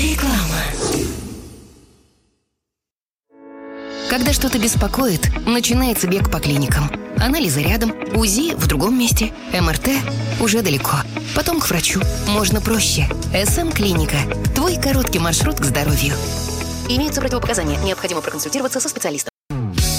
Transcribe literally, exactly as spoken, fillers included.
Реклама. Когда что-то беспокоит, начинается бег по клиникам. Анализы рядом, УЗИ в другом месте, МРТ уже далеко. Потом к врачу. Можно проще. СМ-клиника. Твой короткий маршрут к здоровью. Имеются противопоказания. Необходимо проконсультироваться со специалистом.